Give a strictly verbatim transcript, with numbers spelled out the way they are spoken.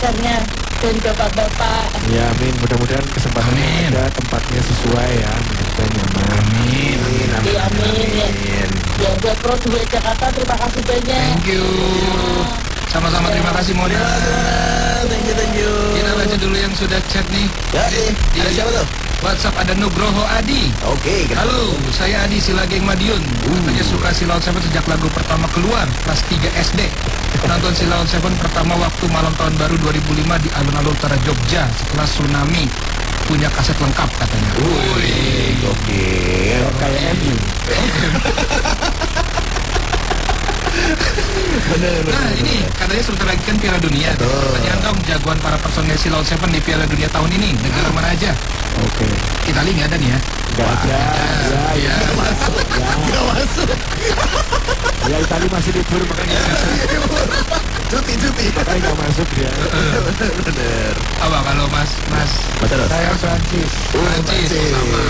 pacarnya dan bapak-bapak. Ya, amin. Mudah-mudahan kesempatan yang ada tempatnya sesuai ya, dan nyaman. Amin. Amin. Amin. Ya, amin. Ya, Amin. ya buat Pro Duet Jakarta terima kasih banyak. Thank you. Sama-sama terima kasih Mona. Thank you, thank you. Kita baca dulu yang sudah chat nih. Ya, eh, ada siapa tuh? WhatsApp ada Nugroho Adi. Oke, kita Halo, saya Adi Silageng Madiun. Katanya suka Silaun Seven sejak lagu pertama keluar, kelas tiga S D. Nonton Silaun Seven pertama waktu malam tahun baru dua ribu lima di alun-alun utara Jogja setelah tsunami. Punya kaset lengkap katanya. Wih, gokil. Kayak M U. Bener, bener. Nah ini katanya sebentar lagi kan Piala Dunia. Pertanyaan dong, jagoan para personel Silaun Seven di Piala Dunia tahun ini negara mana aja? Oke. Itali nggak ada nih ya? Nggak ada. Ya, ya. Ya. Gak masuk. Ya, Itali masih libur makanya Cuti, cuti. makanya nggak masuk dia. Bener. Apa kalau Mas Mas Betul. Saya Prancis. Oh, Prancis Prancis. sama